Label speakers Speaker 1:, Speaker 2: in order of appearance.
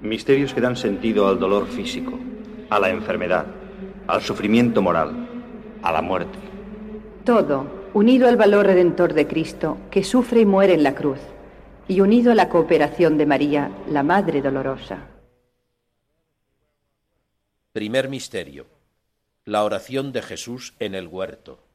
Speaker 1: Misterios que dan sentido al dolor físico, a la enfermedad, al sufrimiento moral, a la muerte.
Speaker 2: Todo, unido al valor redentor de Cristo, que sufre y muere en la cruz, y unido a la cooperación de María, la Madre Dolorosa.
Speaker 3: Primer misterio: la oración de Jesús en el huerto.